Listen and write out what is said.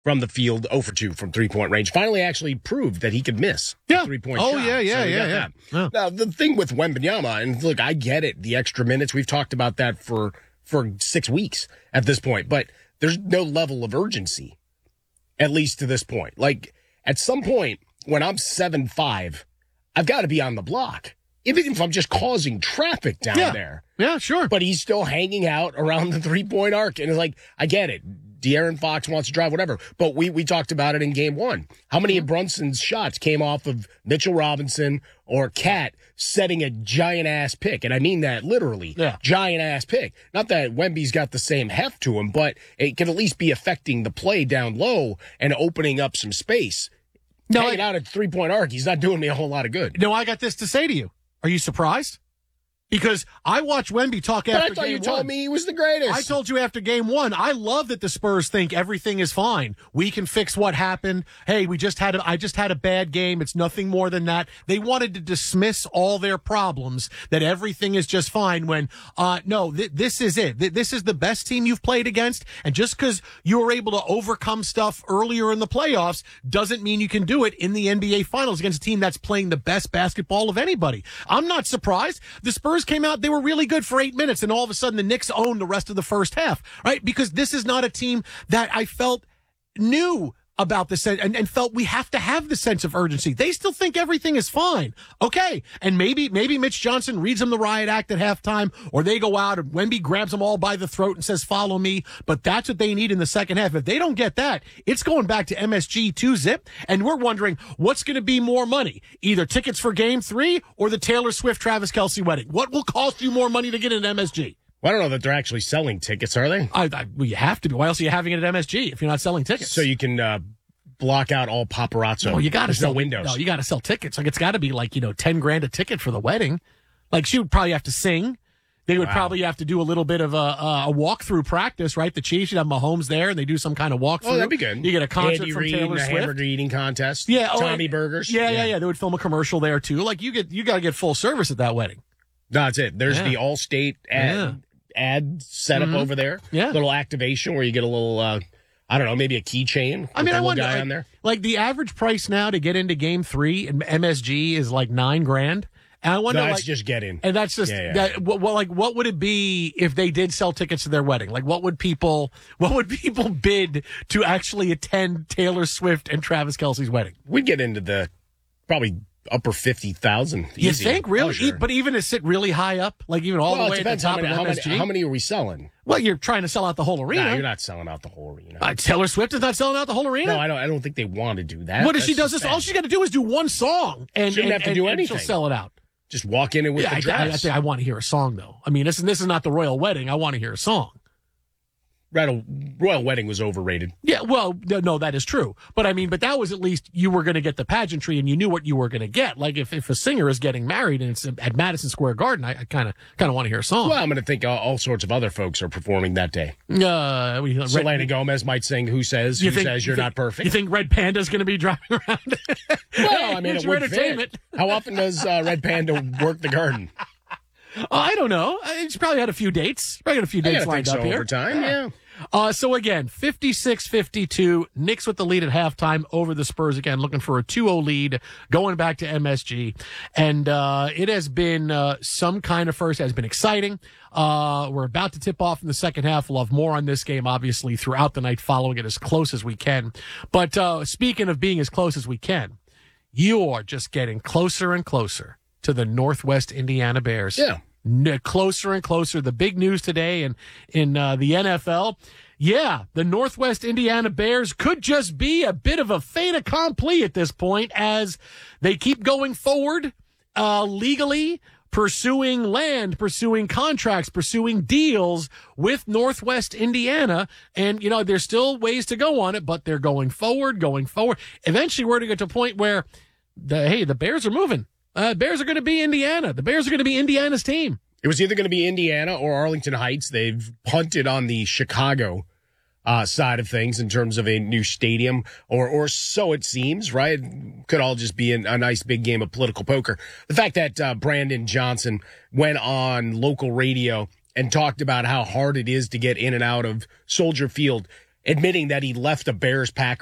from the field, 0 for 2 from three-point range. Finally actually proved that he could miss a three-point shot. Yeah. Now, the thing with Wembanyama, and look, I get it, the extra minutes, we've talked about that for 6 weeks at this point, but there's no level of urgency, at least to this point. Like, at some point, when I'm 7'5", I've got to be on the block, even if I'm just causing traffic down there. Yeah, sure. But he's still hanging out around the three-point arc, and it's like, I get it. De'Aaron Fox wants to drive, whatever. But we talked about it in game one. How many of Brunson's shots came off of Mitchell Robinson or Cat setting a giant-ass pick? And I mean that literally. Yeah. Giant-ass pick. Not that Wemby's got the same heft to him, but it can at least be affecting the play down low and opening up some space. Hanging out at three-point arc, he's not doing me a whole lot of good. No, I got this to say to you. Are you surprised? Because I watched Wemby talk after game one. But I thought you told me he was the greatest. I told you after game one, I love that the Spurs think everything is fine. We can fix what happened. Hey, I just had a bad game. It's nothing more than that. They wanted to dismiss all their problems, that everything is just fine when, this is it. This is the best team you've played against. And just because you were able to overcome stuff earlier in the playoffs doesn't mean you can do it in the NBA Finals against a team that's playing the best basketball of anybody. I'm not surprised. The Spurs came out, they were really good for 8 minutes, and all of a sudden the Knicks owned the rest of the first half, right? Because this is not a team that I felt knew about the sense and felt we have to have the sense of urgency. They still think everything is fine. Okay. And maybe Mitch Johnson reads them the riot act at halftime, or they go out and Wemby grabs them all by the throat and says, follow me. But that's what they need in the second half. If they don't get that, it's going back to MSG 2-zip. And we're wondering what's going to be more money, either tickets for game 3 or the Taylor Swift Travis Kelce wedding. What will cost you more money to get an MSG? Well, I don't know that they're actually selling tickets, are they? Well, you have to be. Why else are you having it at MSG if you're not selling tickets? So you can block out all paparazzo. No, you got to sell no windows. No, you got to sell tickets. Like, it's got to be like, $10,000 a ticket for the wedding. Like, she would probably have to sing. They would probably have to do a little bit of a walkthrough practice, right? The Chiefs, you'd have Mahomes there, and they do some kind of walkthrough. Oh, that'd be good. You get a concert Andy from Reid Taylor and Swift. Hamburger eating contest. Yeah, Tommy Burgers. Yeah. They would film a commercial there too. Like, you got to get full service at that wedding. No, that's it. There's the Allstate ad setup over there. Yeah, little activation where you get a little. I don't know, maybe a keychain. I wonder, guy on there. Like the average price now to get into Game 3 in MSG is like $9,000. And I wonder, that's just get in. And that's just that. Well, like, what would it be if they did sell tickets to their wedding? Like, what would people bid to actually attend Taylor Swift and Travis Kelce's wedding? We'd get into the probably upper 50,000. You think really? Oh, sure. But even to sit really high up, like even all the way at the top of MSG. How many are we selling? Well, you're trying to sell out the whole arena. No, you're not selling out the whole arena. Taylor Swift is not selling out the whole arena? No, I don't think they want to do that. What if she does this? All she's got to do is do one song, and she doesn't have to do anything. She'll sell it out. Just walk in with the dress. I think I want to hear a song, though. I mean, this is not the royal wedding. I want to hear a song. Royal wedding was overrated. Yeah, well, no, that is true. But I mean, that was at least you were going to get the pageantry and you knew what you were going to get. Like if a singer is getting married and it's at Madison Square Garden, I kind of want to hear a song. Well, I'm going to think all sorts of other folks are performing that day. Selena Gomez might sing "Who Says You're Not Perfect." You think Red Panda's going to be driving around? Well, I mean, it would entertainment. Fit. How often does Red Panda work the garden? I don't know. He's probably had a few dates. Probably got a few dates lined up here. Over time, yeah. So again, 56-52, Knicks with the lead at halftime over the Spurs again, looking for a 2-0 lead, going back to MSG. And it has been some kind of first. It has been exciting. We're about to tip off in the second half. We'll have more on this game, obviously, throughout the night, following it as close as we can. But speaking of being as close as we can, you are just getting closer and closer to the Northwest Indiana Bears. Yeah. Closer and closer. The big news today in the NFL. Yeah, the Northwest Indiana Bears could just be a bit of a fait accompli at this point as they keep going forward legally, pursuing land, pursuing contracts, pursuing deals with Northwest Indiana. And, there's still ways to go on it, but they're going forward. Eventually, we're going to get to a point where, the Bears are moving. Bears are going to be Indiana. The Bears are going to be Indiana's team. It was either going to be Indiana or Arlington Heights. They've punted on the Chicago side of things in terms of a new stadium, or so it seems, right? Could all just be a nice big game of political poker. The fact that Brandon Johnson went on local radio and talked about how hard it is to get in and out of Soldier Field admitting that he left a Bears Packers